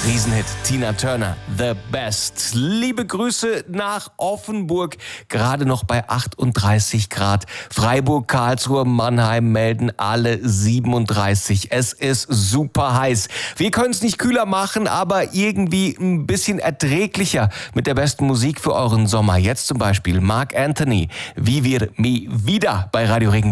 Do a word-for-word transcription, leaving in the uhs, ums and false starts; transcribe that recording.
Riesenhit, Tina Turner, The Best. Liebe Grüße nach Offenburg, gerade noch bei achtunddreißig Grad. Freiburg, Karlsruhe, Mannheim melden alle siebenunddreißig. Es ist super heiß. Wir können es nicht kühler machen, aber irgendwie ein bisschen erträglicher mit der besten Musik für euren Sommer. Jetzt zum Beispiel Marc Anthony, Wie wir mi wieder bei Radio Regenbogen.